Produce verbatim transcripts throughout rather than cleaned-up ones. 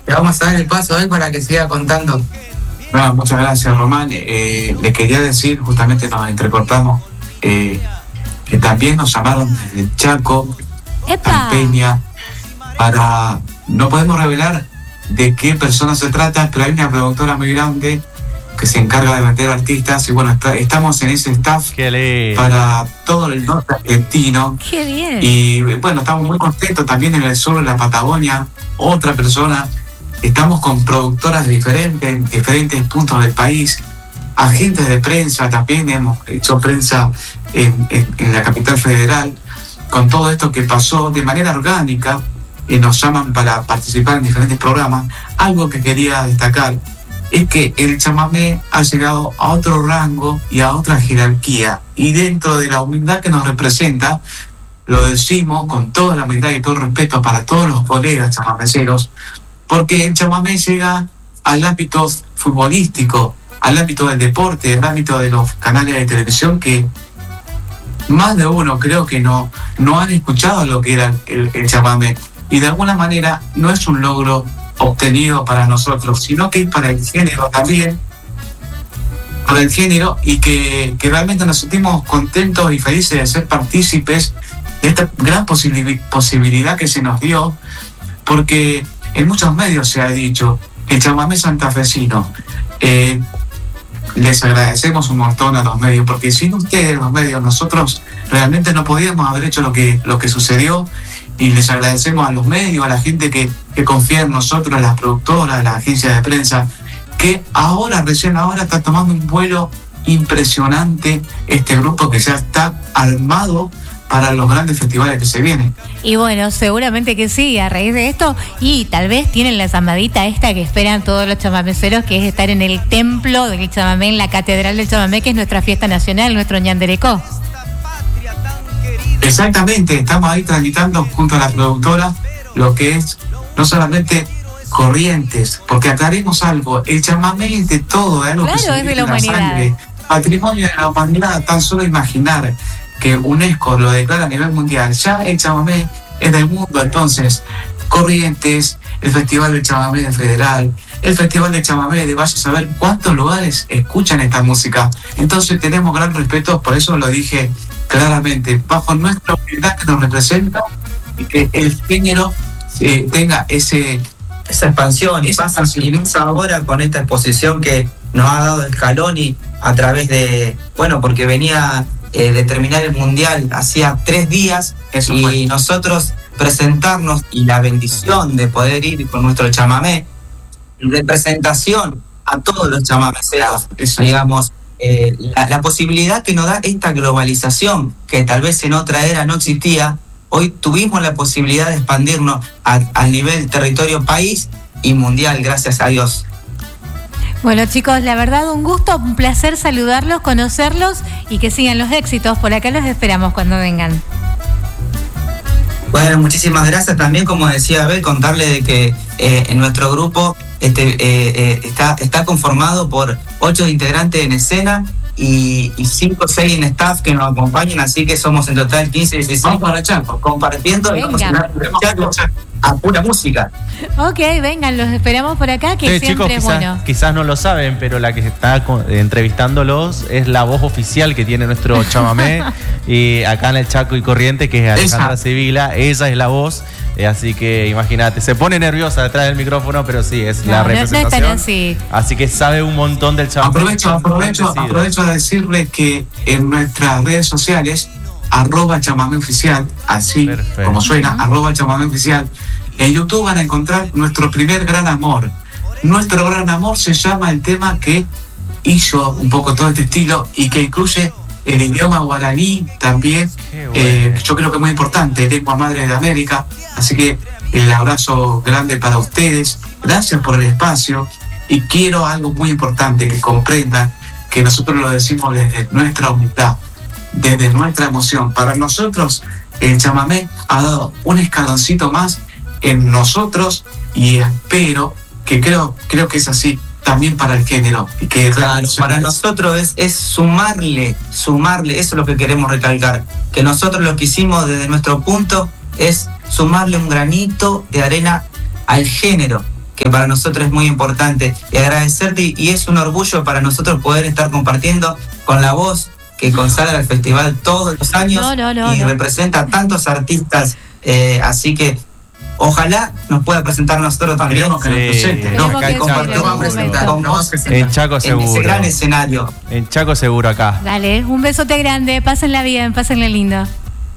Le vamos a dar el paso a él para que siga contando. No, muchas gracias, Román. Eh, le quería decir, justamente nos entrecortamos, eh, que también nos llamaron desde Chaco, Campeña, para... No podemos revelar de qué persona se trata, pero hay una productora muy grande que se encarga de meter artistas y bueno, está, estamos en ese staff para todo el norte argentino. ¡Qué bien! Y bueno, estamos muy contentos también en el sur de la Patagonia, otra persona. Estamos con productoras diferentes, en diferentes puntos del país, agentes de prensa también, hemos hecho prensa en, en, en la capital federal, con todo esto que pasó de manera orgánica, y nos llaman para participar en diferentes programas. Algo que quería destacar es que el chamamé ha llegado a otro rango y a otra jerarquía, y dentro de la humildad que nos representa, lo decimos con toda la humildad y todo el respeto para todos los colegas chamameceros, porque el chamamé llega al ámbito futbolístico, al ámbito del deporte, al ámbito de los canales de televisión, que más de uno creo que no, no han escuchado lo que era el, el chamamé, y de alguna manera no es un logro obtenido para nosotros, sino que es para el género también, para el género, y que, que realmente nos sentimos contentos y felices de ser partícipes de esta gran posibil- posibilidad que se nos dio, porque en muchos medios se ha dicho el chamamé santafesino. Eh, les agradecemos un montón a los medios, porque sin ustedes, los medios, nosotros realmente no podíamos haber hecho lo que, lo que sucedió, y les agradecemos a los medios, a la gente que, que confía en nosotros, a las productoras, a las agencias de prensa, que ahora, recién ahora, está tomando un vuelo impresionante este grupo que ya está armado para los grandes festivales que se vienen. Y bueno, seguramente que sí, a raíz de esto, y tal vez tienen la zambadita esta que esperan todos los chamameceros, que es estar en el templo del chamamé, en la catedral del chamamé, que es nuestra fiesta nacional, nuestro ñanderecó. Exactamente, estamos ahí transmitando junto a la productora lo que es no solamente Corrientes, porque aclaremos algo, el chamamé es de todo, es algo claro, que se es de la en humanidad. Sangre, patrimonio de la humanidad. Tan solo imaginar que UNESCO lo declara a nivel mundial, ya el chamamé es del mundo. Entonces, Corrientes, el Festival del Chamamé del Federal, el Festival del Chamamé de vaya a saber cuántos lugares escuchan esta música. Entonces tenemos gran respeto, por eso lo dije claramente, bajo nuestra humildad que nos representa, y que el género eh, tenga ese esa expansión, y esa pasa expansión. y más ahora con esta exposición que nos ha dado Scaloni a través de, bueno, porque venía eh, de terminar el mundial hacía tres días, Eso y fue. nosotros presentarnos y la bendición de poder ir con nuestro chamamé, representación a todos los chamameceros, Eso. digamos, eh, la, la posibilidad que nos da esta globalización, que tal vez en otra era no existía. Hoy tuvimos la posibilidad de expandirnos a, a nivel territorio país y mundial, gracias a Dios. Bueno, chicos, la verdad un gusto, un placer saludarlos, conocerlos y que sigan los éxitos. Por acá los esperamos cuando vengan. Bueno, muchísimas gracias. También, como decía Abel, contarle de que eh, en nuestro grupo este, eh, eh, está, está conformado por ocho integrantes en escena y, y cinco o seis en staff que nos acompañan, así que somos en total quince, dieciséis. Vamos para Chaco, compartiendo y vamos a Venga. Chaco a pura música. Ok, vengan, los esperamos por acá, que Sí, siempre chicos, es quizás, bueno. quizás no lo saben, pero la que está con- entrevistándolos es la voz oficial que tiene nuestro chamamé y acá en el Chaco y Corriente, que es Alejandra Esa. Sevilla. Ella es la voz, eh, así que imagínate, se pone nerviosa detrás del micrófono, pero sí, es No, la no- no están representación. así. Así que sabe un montón del chamamé. Aprovecho, aprovecho, aprovecho a decirles que en nuestras redes sociales, arroba chamamé oficial, así Perfecto. como suena, arroba chamamé oficial, en YouTube van a encontrar nuestro primer gran amor. Nuestro gran amor se llama el tema que hizo un poco todo este estilo y que incluye el idioma guaraní también. Qué bueno. Eh, yo creo que es muy importante, lengua madre de América. Así que el abrazo grande para ustedes. Gracias por el espacio. Y quiero algo muy importante, que comprendan que nosotros lo decimos desde nuestra humildad, desde nuestra emoción. Para nosotros, el chamamé ha dado un escaloncito más en nosotros, y espero que creo, creo que es así también para el género. Y que Claro, para nosotros es, es sumarle, sumarle, eso es lo que queremos recalcar, que nosotros lo que hicimos desde nuestro punto es sumarle un granito de arena al género, que para nosotros es muy importante. Y agradecerte, y es un orgullo para nosotros poder estar compartiendo con la voz que consagra el festival todos los años no, no, no, y no. representa a tantos artistas, eh, así que ojalá nos pueda presentar nosotros también. Queremos que nos presente, ¿no? Que Acá en compartamos Chaco, con presentar con vos En Chaco en seguro. ese gran escenario. En Chaco seguro acá. Dale, un besote grande, pásenla bien, pásenla lindo.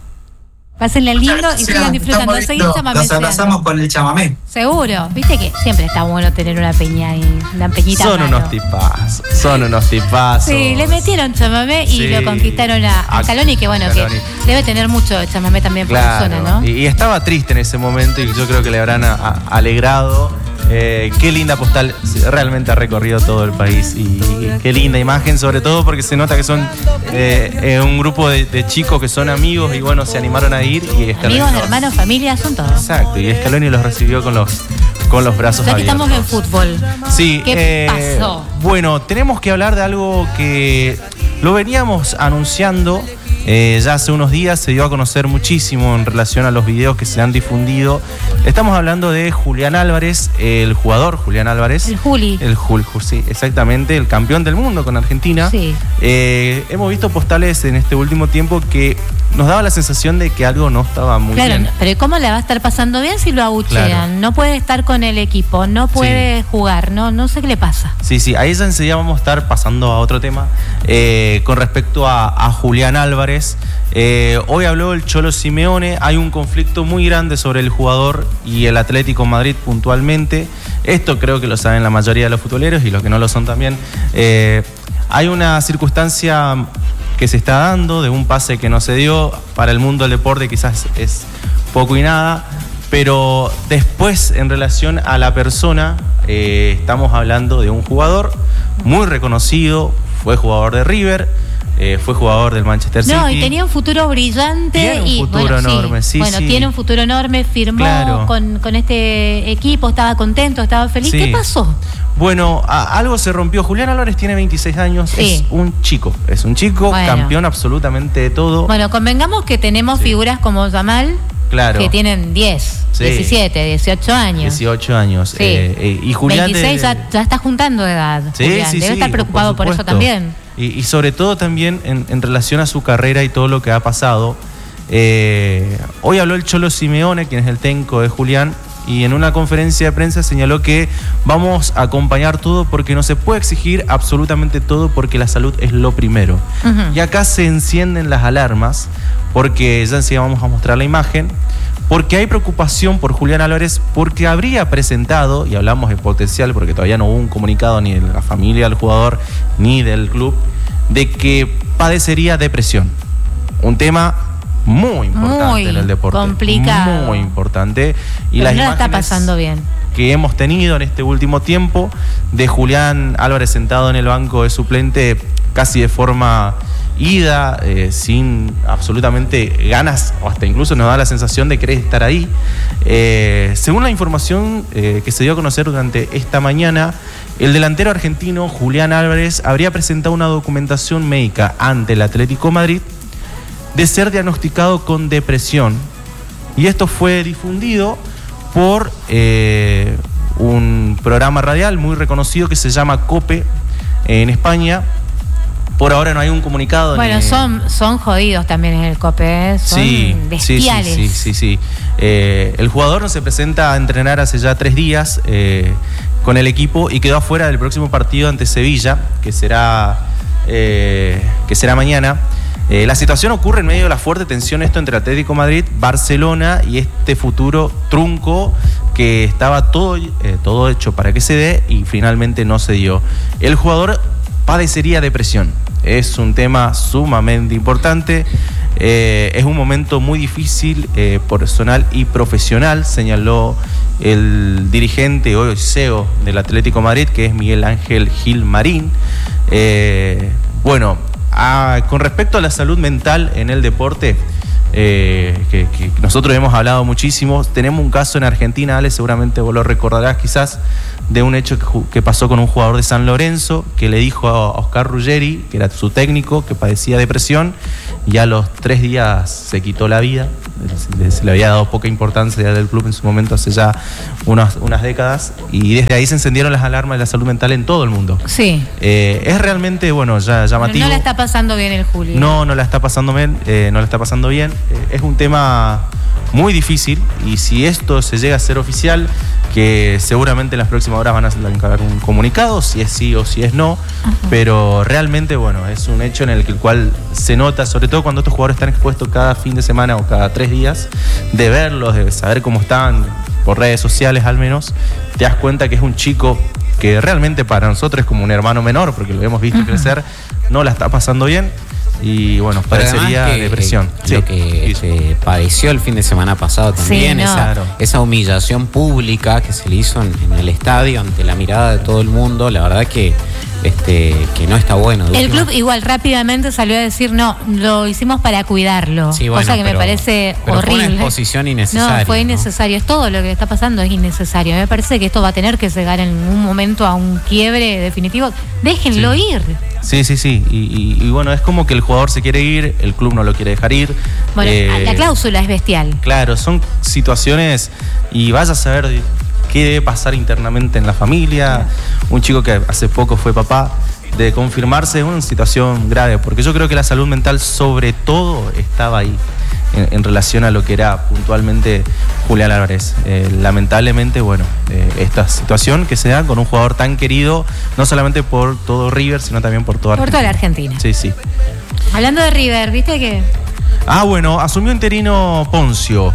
Pásenla lindo y sigan disfrutando. Seguir Nos chamameceando. abrazamos con el chamamé. Seguro, viste que siempre está bueno tener una peña y una peñita. Son unos tipazos, son unos tipazos. Sí, le metieron chamamé y Sí. lo conquistaron a, a A Scaloni, que bueno, Scaloni. que debe tener mucho chamamé también por la Claro, zona, ¿no? y, y estaba triste en ese momento y yo creo que le habrán a- a- alegrado. Eh, qué linda postal, realmente ha recorrido todo el país y, y qué linda imagen, sobre todo porque se nota que son eh, eh, un grupo de, de chicos que son amigos y bueno, se animaron a ir y Scaloni Amigos, los- hermanos, familia, son todos. Exacto, y Scaloni los recibió con los, con los brazos Ya que abiertos. estamos en fútbol. Sí, ¿Qué eh, pasó? Bueno, tenemos que hablar de algo que lo veníamos anunciando eh, ya hace unos días, se dio a conocer muchísimo en relación a los videos que se han difundido. Estamos hablando de Julián Álvarez, el jugador Julián Álvarez. El Juli. El Jul, Jul, sí, exactamente, el campeón del mundo con Argentina. Sí. Eh, hemos visto postales en este último tiempo que nos daba la sensación de que algo no estaba muy Claro, bien. no, pero ¿cómo la va a estar pasando bien si lo abuchean? Claro. No puede estar con el equipo, no puede jugar, no, no sé qué le pasa. Sí, sí, ahí ya enseguida vamos a estar pasando a otro tema eh, con respecto a, a Julián Álvarez. Eh, hoy habló el Cholo Simeone, hay un conflicto muy grande sobre el jugador y el Atlético Madrid puntualmente. Esto creo que lo saben la mayoría de los futboleros y los que no lo son también. Eh, hay una circunstancia que se está dando de un pase que no se dio para el mundo del deporte, quizás es poco y nada. Pero después, en relación a la persona, eh, estamos hablando de un jugador muy reconocido, fue jugador de River, eh, fue jugador del Manchester City. No, y tenía un futuro brillante. Tiene un y, futuro bueno, enorme, sí, Bueno, sí. tiene un futuro enorme, firmó Claro. con, con este equipo, estaba contento, estaba feliz. Sí. ¿Qué pasó? Bueno, a- algo se rompió. Julián Álvarez tiene veintiséis años, Sí. es un chico, es un chico, Bueno. campeón absolutamente de todo. Bueno, convengamos que tenemos Sí. figuras como Yamal, Claro. que tienen diez, Sí. diecisiete, dieciocho años. dieciocho años. Sí. eh, eh, y Julián de- veintiséis ya, ya está juntando edad. Sí, Julián. sí, Debe sí, estar preocupado por, eso supuesto. también. Y, y sobre todo también en, en relación a su carrera y todo lo que ha pasado. Eh, hoy habló el Cholo Simeone, quien es el técnico de Julián, y en una conferencia de prensa señaló que vamos a acompañar todo porque no se puede exigir absolutamente todo porque la salud es lo primero. Ujú. Y acá se encienden las alarmas porque ya enseguida vamos a mostrar la imagen. Porque hay preocupación por Julián Álvarez, porque habría presentado, y hablamos de potencial, porque todavía no hubo un comunicado ni de la familia del jugador ni del club, de que padecería depresión. Un tema muy importante Muy en el deporte. complicado. Muy importante. Y Pero las no la está imágenes pasando bien. que hemos tenido en este último tiempo de Julián Álvarez sentado en el banco de suplente casi de forma ida, eh, sin absolutamente ganas, o hasta incluso nos da la sensación de querer estar ahí. Eh, según la información eh, que se dio a conocer durante esta mañana, el delantero argentino Julián Álvarez habría presentado una documentación médica ante el Atlético Madrid de ser diagnosticado con depresión. Y esto fue difundido por eh, un programa radial muy reconocido que se llama COPE en España. Por ahora no hay un comunicado. Bueno, ni- son, son jodidos también en el COPE, ¿eh? Son Sí, bestiales. Sí, sí, sí, sí, sí. Eh, el jugador no se presenta a entrenar hace ya tres días eh, con el equipo y quedó afuera del próximo partido ante Sevilla, que será, eh, que será mañana. Eh, la situación ocurre en medio de la fuerte tensión esto entre Atlético Madrid, Barcelona y este futuro trunco que estaba todo, eh, todo hecho para que se dé y finalmente no se dio. El jugador padecería depresión. Es un tema sumamente importante. Eh, es un momento muy difícil, eh, personal y profesional, señaló el dirigente, hoy C E O del Atlético de Madrid, que es Miguel Ángel Gil Marín. Eh, bueno, a- con respecto a la salud mental en el deporte, eh, que, que nosotros hemos hablado muchísimo, tenemos un caso en Argentina, Ale, seguramente vos lo recordarás quizás, de un hecho que, ju- que pasó con un jugador de San Lorenzo, que le dijo a Oscar Ruggeri, que era su técnico, que padecía depresión, y a los tres días se quitó la vida, Se, se le había dado poca importancia del club en su momento hace ya unas, unas décadas, y desde ahí se encendieron las alarmas de la salud mental en todo el mundo. Sí. Eh, es realmente, bueno, ya llamativo. No la está pasando bien el Juli. No, no la está pasando bien, eh, no la está pasando bien. Eh, es un tema muy difícil, y si esto se llega a ser oficial, que seguramente en las próximas horas van a sacar un comunicado, si es sí o si es no. Ajá. Pero realmente, bueno, es un hecho en el, que el cual se nota, sobre todo cuando estos jugadores están expuestos cada fin de semana o cada tres días, de verlos, de saber cómo están, por redes sociales al menos, te das cuenta que es un chico que realmente para nosotros es como un hermano menor, porque lo hemos visto. Ajá. Crecer, no la está pasando bien. Y bueno, parecería que, depresión. Que, sí. Lo que se padeció el fin de semana pasado también, sí, no. esa, esa humillación pública que se le hizo en, en el estadio ante la mirada de todo el mundo, la verdad que este que no está bueno. El última. Club igual rápidamente salió a decir, no, lo hicimos para cuidarlo, sí, bueno, cosa que pero, me parece pero horrible. Fue una exposición innecesaria. No, fue innecesario, ¿no? Es todo lo que está pasando es innecesario. Me parece que esto va a tener que llegar en un momento a un quiebre definitivo. Déjenlo sí. ir. Sí, sí, sí. Y, y, y bueno, es como que el jugador se quiere ir, el club no lo quiere dejar ir. Bueno, eh, la cláusula es bestial. Claro, son situaciones, y vaya a saber qué debe pasar internamente en la familia. Un chico que hace poco fue papá, de confirmarse, es una situación grave, porque yo creo que la salud mental sobre todo estaba ahí en, en relación a lo que era puntualmente Julián Álvarez. Eh, lamentablemente, bueno, eh, esta situación que se da con un jugador tan querido, no solamente por todo River, sino también por toda Argentina. Por toda la Argentina. Sí, sí. Hablando de River, ¿viste que? Ah, bueno, asumió interino Poncio.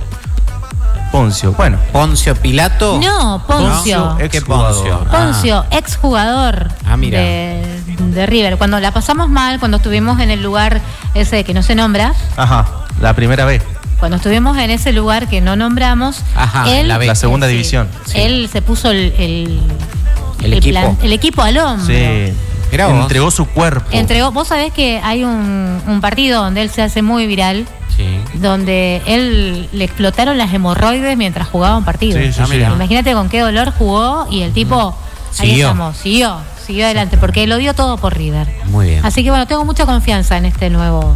Poncio, bueno. ¿Poncio Pilato? No, Poncio. ¿No? ¿Qué Poncio? Poncio, ah. exjugador ah, mira. De, de River. Cuando la pasamos mal, cuando estuvimos en el lugar ese que no se nombra. Ajá, la primera vez. Cuando estuvimos en ese lugar que no nombramos, Ajá, él, la, la segunda sí, división. Sí. Él se puso el, el, el, el, equipo. Plan, el equipo al hombro. Sí. Entregó su cuerpo. Entregó, vos sabés que hay un, un partido donde él se hace muy viral. Sí. Donde él le explotaron las hemorroides mientras jugaba un partido. Sí, sí, sí. Imagínate con qué dolor jugó y el tipo, mm. ahí siguió. estamos, siguió, siguió adelante, porque lo dio todo por River. Muy bien. Así que bueno, tengo mucha confianza en este nuevo.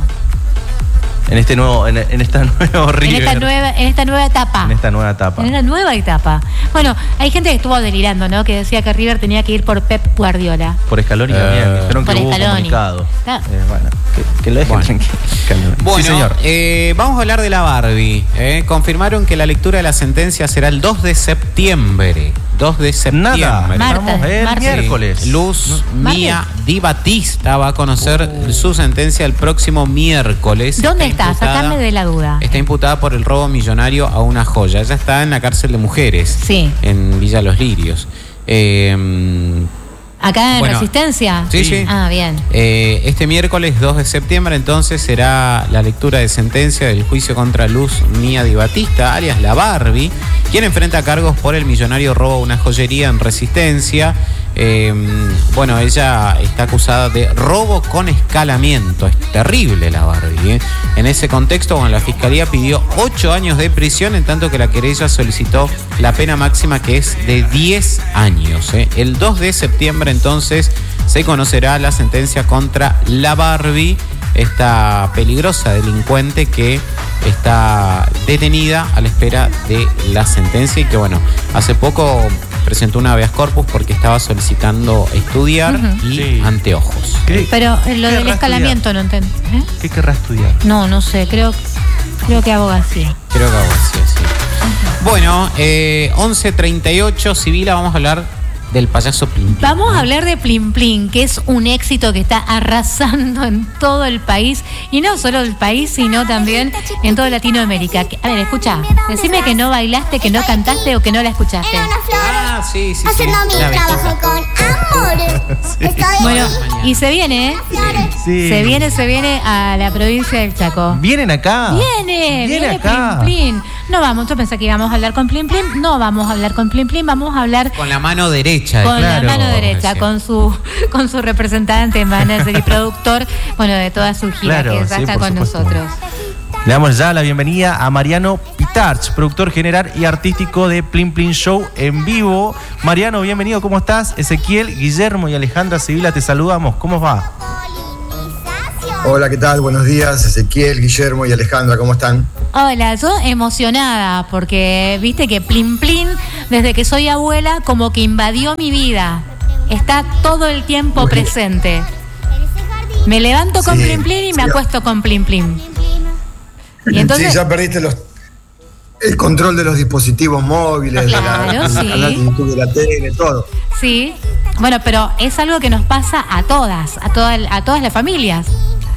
En este nuevo, en, en esta nueva River. En esta nueva, en esta nueva etapa. En esta nueva etapa. En esta nueva etapa. Bueno, hay gente que estuvo delirando, ¿no? Que decía que River tenía que ir por Pep Guardiola. Por Scaloni uh, también. Dijeron que hubo comunicado. Claro. Eh, bueno, que, que lo dejen bueno. tranquilo. Bueno, sí, señor. Eh, vamos a hablar de la Barbie. Eh. Confirmaron que la lectura de la sentencia será el dos de septiembre. dos de septiembre. Nada, Marta, estamos el Marta. miércoles. Luz no, Mía Di Battista va a conocer uh. su sentencia el próximo miércoles. ¿Dónde está? está? Sacame de la duda. Está imputada por el robo millonario a una joya. Ella está en la cárcel de mujeres. Sí. En Villa Los Lirios. Eh, ¿Acá en bueno, Resistencia? Sí, sí. Ah, bien. Eh, este miércoles dos de septiembre entonces será la lectura de sentencia del juicio contra Luz Mía Di Battista, alias la Barbie, quien enfrenta cargos por el millonario robo a una joyería en Resistencia. Eh, bueno, ella está acusada de robo con escalamiento. Es terrible la Barbie, ¿eh? En ese contexto, bueno, la Fiscalía pidió ocho años de prisión, en tanto que la querella solicitó la pena máxima, que es de diez años. ¿eh? El dos de septiembre, entonces, se conocerá la sentencia contra la Barbie, esta peligrosa delincuente que está detenida a la espera de la sentencia y que, bueno, hace poco presentó una habeas corpus porque estaba solicitando estudiar uh-huh. y sí. anteojos. ¿Qué? Pero lo del escalamiento no entiendo. ¿Eh? ¿Qué querrá estudiar? No, no sé, creo, creo que abogacía. Creo que abogacía, sí. Uh-huh. Bueno, eh, once treinta y ocho, Sibila, vamos a hablar del payaso Plim Plim. Vamos a hablar de Plim Plim, que es un éxito que está arrasando en todo el país, y no solo el país, sino también en toda Latinoamérica. A ver, escucha, decime que no bailaste, que no cantaste o que no la escuchaste. Ah, sí, sí, sí. Haciendo mi trabajo con amor. Sí. Estoy bueno, y se viene, ¿eh? Sí. Se viene, se viene a la provincia del Chaco. ¿Vienen acá? Viene, viene, viene acá. Plim Plim. No vamos, yo pensé que íbamos a hablar con Plim Plim. No vamos a hablar con Plim Plim, vamos a hablar con la mano derecha. Con claro, la mano derecha, con su con su representante, manager y productor, bueno, de toda su gira, claro, que ya sí, está con supuesto. nosotros. Le damos ya la bienvenida a Mariano Pitarch, productor general y artístico de Plim Plim Show en vivo. Mariano, bienvenido, ¿cómo estás? Ezequiel, Guillermo y Alejandra Sibila, te saludamos, ¿cómo va? Hola, ¿qué tal? Buenos días, Ezequiel, Guillermo y Alejandra, ¿cómo están? Hola, yo emocionada porque viste que Plin Plin, desde que soy abuela, como que invadió mi vida. Está todo el tiempo presente. Me levanto con Sí, Plin Plin y me sí. acuesto con Plin Plin. Y entonces, Sí, ya perdiste los, el control de los dispositivos móviles, Claro, de la, sí. la latitud de la tele, todo. sí. Bueno, pero es algo que nos pasa a todas, a, toda, a todas las familias.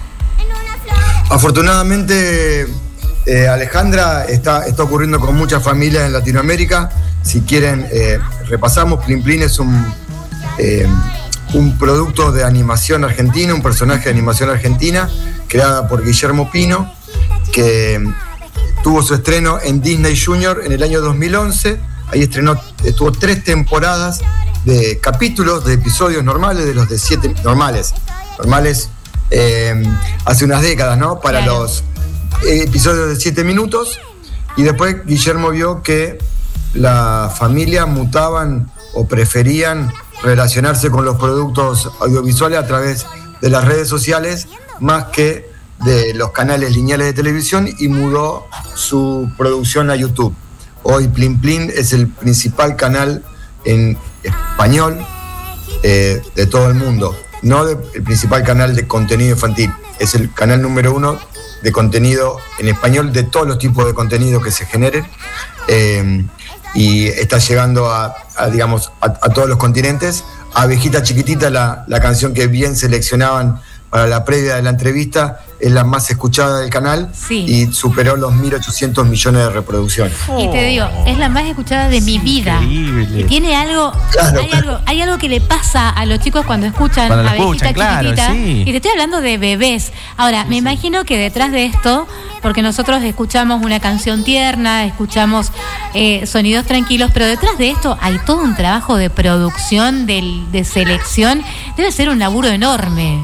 Afortunadamente, eh, Alejandra, está, está ocurriendo con muchas familias en Latinoamérica. Si quieren, eh, repasamos. Plin Plin es un, eh, un producto de animación argentina, un personaje de animación argentina, creada por Guillermo Pino, que tuvo su estreno en Disney Junior en el año dos mil once. Ahí estrenó, estuvo tres temporadas de capítulos, de episodios normales, de los de siete normales, normales eh, hace unas décadas, ¿no? Para Claro. los eh, episodios de siete minutos. Y después Guillermo vio que la familia mutaban o preferían relacionarse con los productos audiovisuales a través de las redes sociales más que de los canales lineales de televisión, y mudó su producción a YouTube. Hoy Plin Plin es el principal canal en español eh, de todo el mundo, no de- el principal canal de contenido infantil, es el canal número uno de contenido en español, de todos los tipos de contenido que se generen, eh, y está llegando a, a, digamos, a, a todos los continentes. Abejita Chiquitita, la, la canción que bien seleccionaban para la previa de la entrevista, es la más escuchada del canal, Sí. y superó los mil ochocientos millones de reproducciones. Y te digo, es la más escuchada de mi vida. increíble. Y tiene algo, Claro. hay algo, hay algo que le pasa a los chicos cuando escuchan Cuando la Abejita escuchan, claro, Chiquitita. sí. Y te estoy hablando de bebés. Ahora, me imagino que detrás de esto, porque nosotros escuchamos una canción tierna, escuchamos eh, sonidos tranquilos, pero detrás de esto hay todo un trabajo de producción, de, de selección. Debe ser un laburo enorme.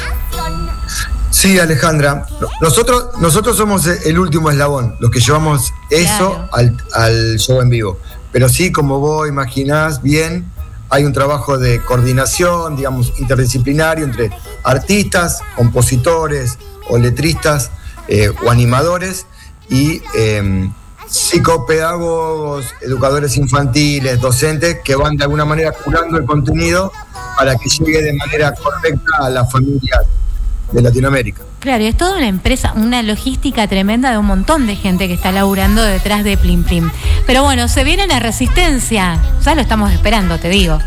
Sí, Alejandra, nosotros, nosotros somos el último eslabón, los que llevamos eso Claro. al, al show en vivo. Pero sí, como vos imaginás bien, hay un trabajo de coordinación, digamos, interdisciplinario entre artistas, compositores o letristas eh, o animadores y eh, psicopedagogos, educadores infantiles, docentes, que van de alguna manera curando el contenido para que llegue de manera correcta a las familias de Latinoamérica. Claro, y es toda una empresa, una logística tremenda de un montón de gente que está laburando detrás de Plin Plin. Pero bueno, se viene la Resistencia. Ya lo estamos esperando, te digo.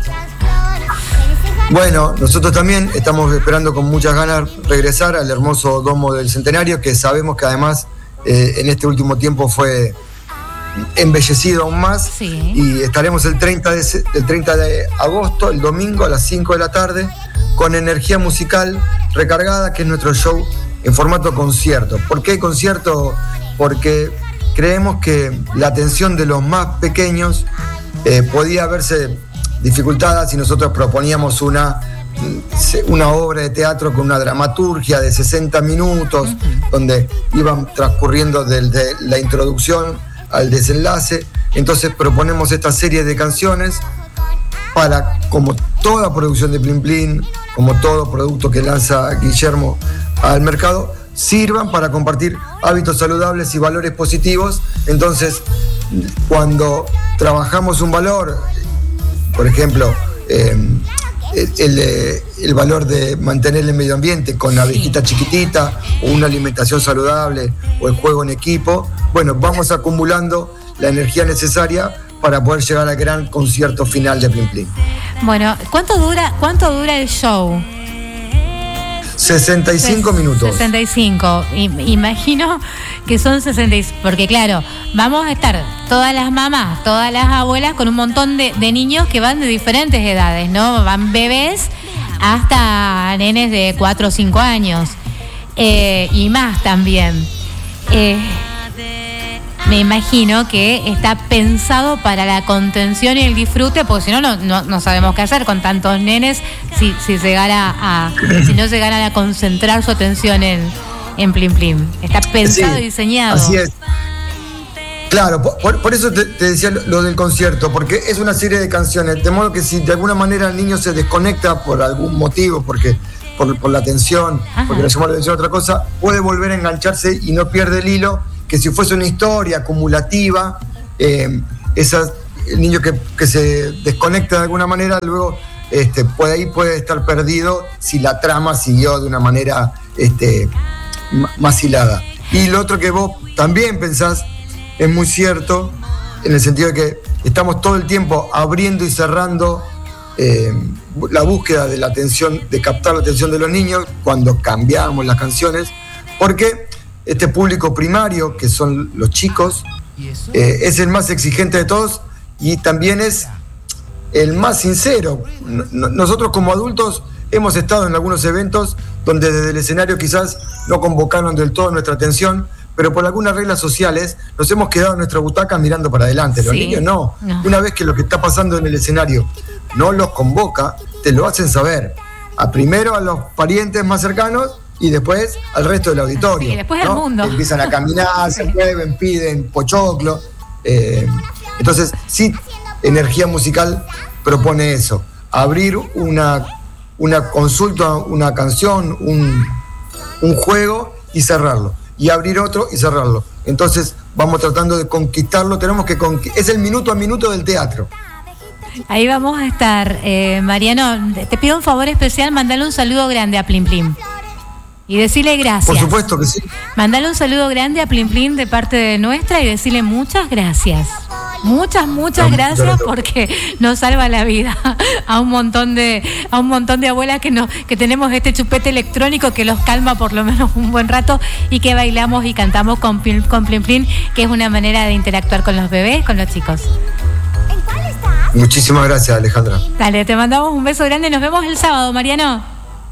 Bueno, nosotros también estamos esperando con muchas ganas regresar al hermoso Domo del Centenario, que sabemos que además eh, en este último tiempo fue embellecido aún más. Sí. Y estaremos el treinta de, se- el treinta de agosto, el domingo a las cinco de la tarde, con energía musical recargada, que es nuestro show en formato concierto. ¿Por qué concierto? Porque creemos que la atención de los más pequeños eh, podía verse dificultada si nosotros proponíamos una, una obra de teatro con una dramaturgia de sesenta minutos, donde iban transcurriendo desde la introducción al desenlace. Entonces proponemos esta serie de canciones para, como toda producción de Plin Plin, como todo producto que lanza Guillermo al mercado, sirvan para compartir hábitos saludables y valores positivos. Entonces, cuando trabajamos un valor, por ejemplo, eh, el, el, el valor de mantener el medio ambiente con la abejita chiquitita, o una alimentación saludable, o el juego en equipo, bueno, vamos acumulando la energía necesaria para poder llegar al gran concierto final de Plin Plin. Bueno, ¿cuánto dura, cuánto dura el show? sesenta y cinco minutos. sesenta y cinco. I- Imagino que son sesenta y cinco. Porque claro, vamos a estar todas las mamás, todas las abuelas con un montón de, de niños que van de diferentes edades, ¿no? Van bebés hasta nenes de cuatro o cinco años. Eh, y más también. Eh, me imagino que está pensado para la contención y el disfrute, porque si no, no, no, no sabemos qué hacer con tantos nenes si, si llegara a, si no llegaran a concentrar su atención en, en Plin Plin. Está pensado Sí, y diseñado. Así es. Claro, por, por- por eso te, te decía lo, lo del concierto, porque es una serie de canciones, de modo que si de alguna manera el niño se desconecta por algún motivo, porque por, por la atención, Ajá. porque le llamó la atención a otra cosa, puede volver a engancharse y no pierde el hilo, que si fuese una historia acumulativa, eh, esa, el niño que, que se desconecta de alguna manera, luego este, puede, ahí puede estar perdido si la trama siguió de una manera este, m- más hilada. Y lo otro que vos también pensás es muy cierto, en el sentido de que estamos todo el tiempo abriendo y cerrando eh, la búsqueda de la atención, de captar la atención de los niños cuando cambiamos las canciones, porque este público primario, que son los chicos, eh, es el más exigente de todos y también es el más sincero. N- Nosotros como adultos hemos estado en algunos eventos donde desde el escenario quizás no convocaron del todo nuestra atención, pero por algunas reglas sociales nos hemos quedado en nuestra butaca mirando para adelante. Los Sí. niños no. No. Una vez que lo que está pasando en el escenario no los convoca, te lo hacen saber. A primero a los parientes más cercanos y después al resto del auditorio. Sí, después al ¿no? mundo. Empiezan a caminar, se mueven, piden pochoclo. Eh, entonces, sí, Energía Musical propone eso, abrir una, una consulta, una canción, un, un juego y cerrarlo. Y abrir otro y cerrarlo. Entonces vamos tratando de conquistarlo, tenemos que conqu- es el minuto a minuto del teatro. Ahí vamos a estar. Eh, Mariano, te pido un favor especial, mandale un saludo grande a Plim Plim. Y decirle gracias. Por supuesto que sí. Mandale un saludo grande a Plim Plim de parte de nuestra y decirle muchas gracias. Muchas, muchas No, gracias sobre todo. porque nos salva la vida a un montón de a un montón de abuelas que nos que tenemos este chupete electrónico que los calma por lo menos un buen rato y que bailamos y cantamos con Plim- con Plim Plim, que es una manera de interactuar con los bebés, con los chicos. Muchísimas gracias, Alejandra. Dale, te mandamos un beso grande, nos vemos el sábado, Mariano.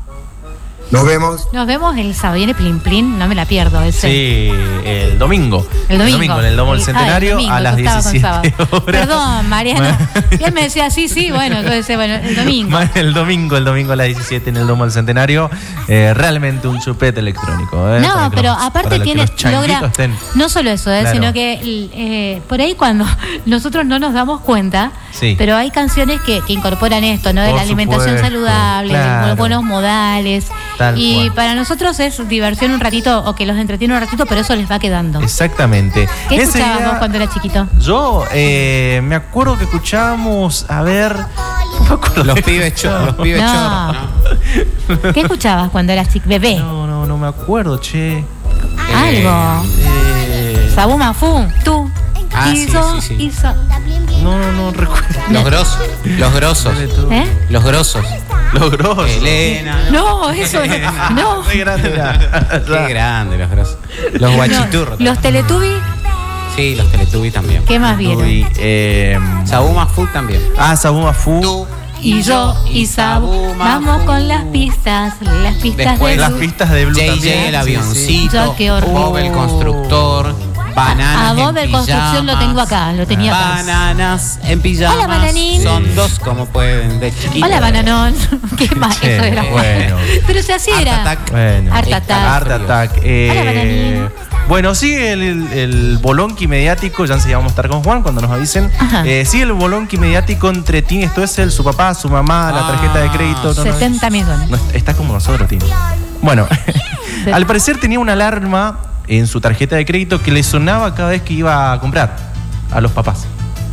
Nos vemos. Nos vemos el sábado. Viene Plim Plim, no me la pierdo ese. Sí, el domingo. El domingo. en el Domo del El- ah, Centenario el domingo, a las yo estaba con diecisiete sábado. horas. Perdón, Mariano. Y él me decía, sí, sí, bueno, entonces, bueno, el domingo. El domingo, el domingo a las diecisiete en el Domo del Centenario. Eh, realmente un chupete electrónico. ¿eh? No, Para que pero los- para aparte que tiene, los changuitos logra, estén- no solo eso, eh, Claro. sino que eh, por ahí cuando nosotros no nos damos cuenta, Sí. pero hay canciones que, que incorporan esto, ¿no? De Por la alimentación supuesto, saludable, de claro. los buenos modales. Tal y cual. para nosotros es diversión un ratito o que los entretiene un ratito, pero eso les va quedando. Exactamente. ¿Qué Ese escuchabas día- vos cuando eras chiquito? Yo eh, me acuerdo que escuchábamos, a ver. no me acuerdo Los qué pibes chorros, los pibes No. chorros. ¿no? ¿Qué escuchabas cuando eras chico? Bebé. No, no, no me acuerdo, che. Algo. Eh, Sabuma Fu, tú. Ah, sí, hizo, sí, sí. hizo. no, no, no recuerdo. Los grosos, los grosos, ¿Eh? los grosos. Los grosos. Elena. No, eso no. No. Muy grande la- Qué grande los grosos. Los guachiturros. Los Teletubbies, Sí, los Teletubbies también. ¿qué más vieron? Uy, eh, Sabuma Food también. ah, Sabuma Fu. Tú Y yo y Sabu, vamos con las pistas, las pistas Después de Las Blue. pistas de Blue J J también. el Sí, sí. avioncito, Ya, qué horror. Bob el constructor, bananas A Bob en el construcción lo pijamas. tengo acá, lo tenía acá. Bananas en pijamas. Hola, bananín. Son dos como pueden de chiquito. Hola, bananón. ¿Qué más? Che, Eso era bueno. Pero si así Art era. Attack. Bueno. Art Attack. Art Attack. Eh, Hola, bananín. bueno, sigue el, el, el bolonqui mediático, ya enseguida vamos a estar con Juan cuando nos avisen. Ajá. Eh, sigue el bolonqui mediático entre Tini, esto es el, su papá, su mamá, la Ah, tarjeta de crédito. No, no, setenta millones. no, está como nosotros, Tini. Bueno, al parecer tenía una alarma en su tarjeta de crédito que le sonaba cada vez que iba a comprar a los papás.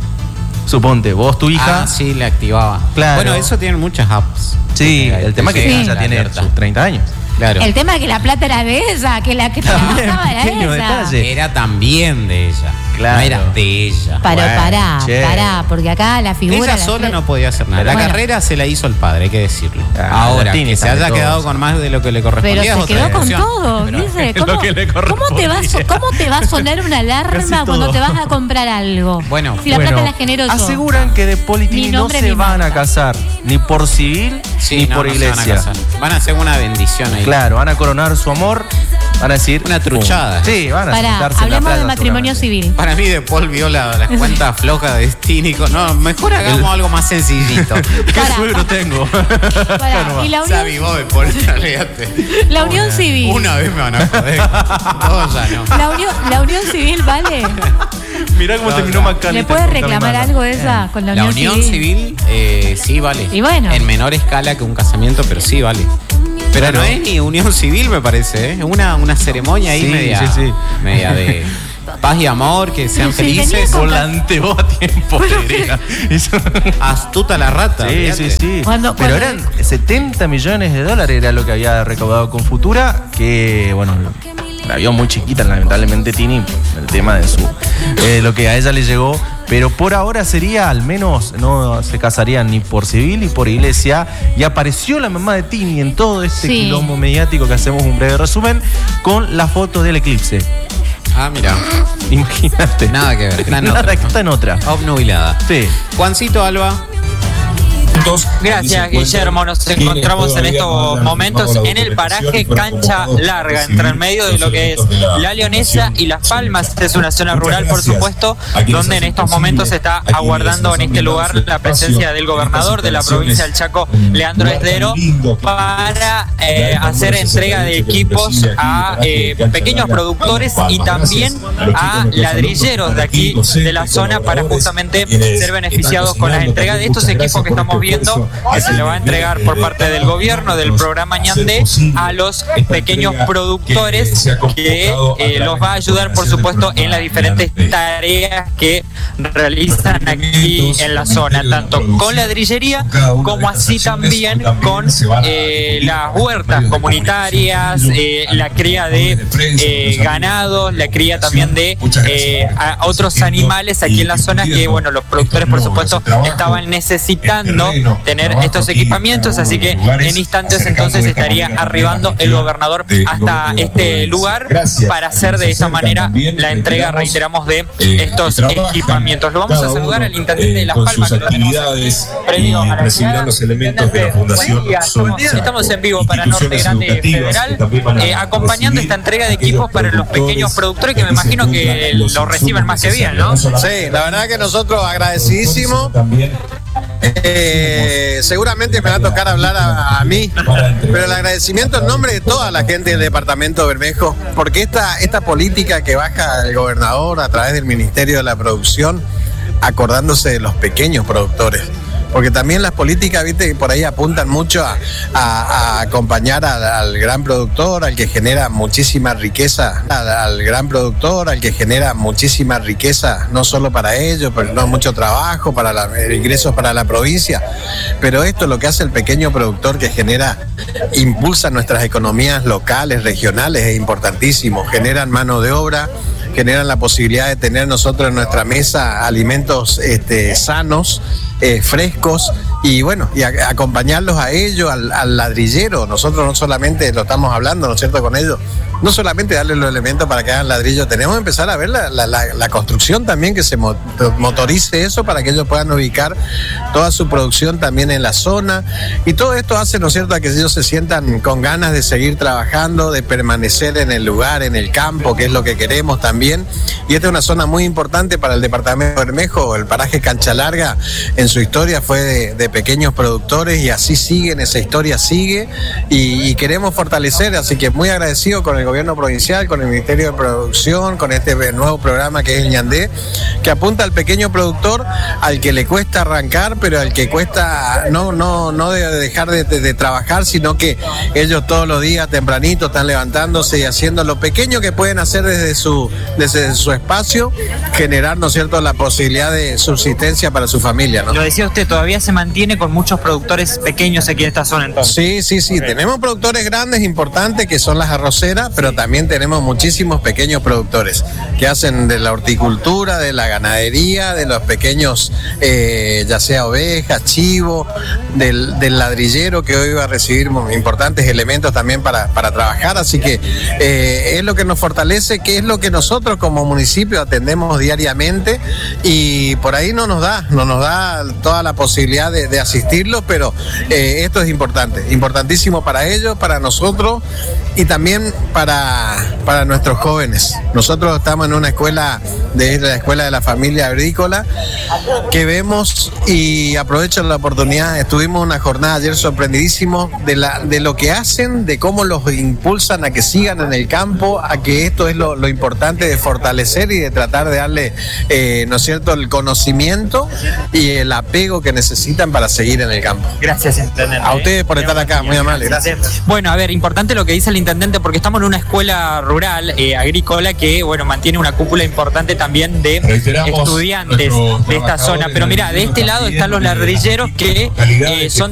Suponte, vos, tu hija. Ah, sí, le activaba. Claro. Bueno, eso tienen muchas apps. Sí, Que el tema es que te ella llegan ya tiene alertas. sus treinta años. Claro. El tema es que la plata era de ella, que la que También, trabajaba era pequeño ella. detalle. Era también de ella. Claro. No era de ella. Pero Bueno, pará, che. pará, porque acá la figura. Ella la sola fle- no podía hacer nada. La Bueno. carrera se la hizo el padre, hay que decirlo. Ah, Ahora, la Tini que se también haya todo. quedado con más de lo que le Pero correspondía es se otra quedó con discusión. todo, Pero- dice. lo ¿Cómo, que le ¿cómo te va a, so- ¿Cómo te va a sonar una alarma Casi cuando todo. te vas a comprar algo? Bueno, si la Bueno, plata la genero yo. aseguran que de Politini Ni no nombre se ni van a marca. casar, ni por civil, Sí, ni no, por no se van a iglesia. casar. Van a hacer una bendición ahí. Claro, van a coronar su amor, van a decir... Una truchada. pum. Sí, van a Pará, sentarse en la hablemos de playa matrimonio seguramente. civil. Para mí, De Paul vio la, la cuenta floja de Stínico. No, mejor hagamos El- algo más sencillito. ¿Qué Pará. suegro tengo? Pará, y la Se unión, avivó De Paul, olvídate. la unión civil. Una vez me van a joder. Dos ya no. La unión, la unión civil, ¿vale? Mirá cómo No, terminó no. Macalita. ¿Le puede con reclamar Carmen algo Mata. esa con la La unión, unión civil, eh, sí vale. Y bueno. En menor escala que un casamiento, pero sí vale. Pero no es ni unión civil, me parece, ¿eh? Una, una ceremonia ahí Sí, media, sí, sí. media de paz y amor, que sean Sí, sí, felices. tenía Volanteó a tiempo, te diría. Hizo- Astuta la rata. Sí, fíjate. sí, sí. Cuando- Pero cuando- eran setenta millones de dólares era lo que había recaudado con Futura, que bueno, la vio muy chiquita lamentablemente Tini, el tema de su eh, lo que a ella le llegó, pero por ahora sería al menos, no se casarían ni por civil ni por iglesia, y apareció la mamá de Tini en todo este Sí. quilombo mediático que hacemos un breve resumen, con la foto del eclipse. Ah, mira. Imagínate. Nada que ver, está en Nada, otra, que ¿no? está en otra. Obnubilada. Sí. Juancito Alba. Gracias, Guillermo. Nos encontramos en estos momentos en el paraje Cancha Larga, entre el medio de lo que es La Leonesa y Las Palmas. Es una zona rural, por supuesto, donde en estos momentos se está aguardando en este lugar la presencia del gobernador de la provincia del Chaco, Leandro Esdero, para eh, hacer entrega de equipos a eh, pequeños productores y también a ladrilleros de aquí, de la zona, para justamente ser beneficiados con la entrega de estos equipos que estamos viendo, que se le va a entregar por parte del gobierno del programa Ñandé a los pequeños productores, que eh, los va a ayudar, por supuesto, en las diferentes tareas que realizan aquí en la zona, tanto con ladrillería como así también con eh, las huertas comunitarias, eh, la cría de eh, ganados, la cría también de eh, a otros animales aquí en la zona, que bueno, los productores, por supuesto, estaban necesitando tener estos equipamientos, así que en instantes entonces estaría arribando el gobernador hasta este lugar para hacer de esta manera la entrega, reiteramos, de estos equipamientos. Lo vamos a saludar al intendente de Las Palmas, que lo tenemos previo a la recibirán los elementos de la fundación. Estamos, estamos en vivo para Norte Grande Federal, eh, acompañando esta entrega de equipos para los pequeños productores, que me imagino que lo reciben más que bien, ¿no? Sí, la verdad que nosotros agradecidísimos. Eh, seguramente me va a tocar hablar a, a mí, pero el agradecimiento en nombre de toda la gente del departamento de Bermejo, porque esta, esta política que baja el gobernador a través del Ministerio de la Producción, acordándose de los pequeños productores. Porque también las políticas, viste, por ahí apuntan mucho a, a- a acompañar al, al gran productor, al que genera muchísima riqueza, al, al gran productor, al que genera muchísima riqueza, no solo para ellos, pero no mucho trabajo, para la, ingresos para la provincia. Pero esto es lo que hace el pequeño productor, que genera, impulsa nuestras economías locales, regionales, es importantísimo. Generan mano de obra, generan la posibilidad de tener nosotros en nuestra mesa alimentos este, sanos, eh, frescos, y bueno, y a- acompañarlos a ellos, al, al ladrillero. Nosotros no solamente lo estamos hablando, ¿no es cierto?, con ellos, no solamente darles los elementos para que hagan ladrillo, tenemos que empezar a ver la, la- la- la construcción también, que se mo- motorice eso para que ellos puedan ubicar toda su producción también en la zona, y todo esto hace, ¿no es cierto?, a que ellos se sientan con ganas de seguir trabajando, de permanecer en el lugar, en el campo, que es lo que queremos también. Y esta es una zona muy importante para el departamento de Bermejo. El paraje Cancha Larga en su historia fue de, de pequeños productores, y así siguen, esa historia sigue, y, y queremos fortalecer, así que muy agradecido con el gobierno provincial, con el Ministerio de Producción, con este nuevo programa que es el Ñandé, que apunta al pequeño productor, al que le cuesta arrancar, pero al que cuesta no, no, no de dejar de, de- de trabajar, sino que ellos todos los días tempranito están levantándose y haciendo lo pequeño que pueden hacer desde su, desde su espacio, generar, ¿no es cierto?, la posibilidad de subsistencia para su familia, ¿no? Lo decía usted, todavía se mantiene con muchos productores pequeños aquí en esta zona, entonces. Sí, sí, sí. Tenemos productores grandes, importantes, que son las arroceras, pero también tenemos muchísimos pequeños productores que hacen de la horticultura, de la ganadería, de los pequeños, eh, ya sea ovejas, chivo, del, del ladrillero, que hoy va a recibir importantes elementos también para, para trabajar. Así que eh, es lo que nos fortalece, que es lo que nosotros como municipio atendemos diariamente, y por ahí no nos da, no nos da toda la posibilidad de, de asistirlos, pero eh, esto es importante, importantísimo para ellos, para nosotros, y también para para, para nuestros jóvenes. Nosotros estamos en una escuela, de la Escuela de la Familia Agrícola, que vemos y aprovecho la oportunidad. Estuvimos una jornada ayer sorprendidísimo de, la, de lo que hacen, de cómo los impulsan a que sigan en el campo, a que esto es lo, lo importante de fortalecer y de tratar de darle, eh, ¿no es cierto?, el conocimiento y el apego que necesitan para seguir en el campo. Gracias, intendente. A ustedes por estar acá, muy amable, gracias. Bueno, a ver, importante lo que dice el intendente, porque estamos en una escuela rural, eh, agrícola, que, bueno, mantiene una cúpula importante también de estudiantes de esta zona. Pero mira, de este lado están los ladrilleros que eh, son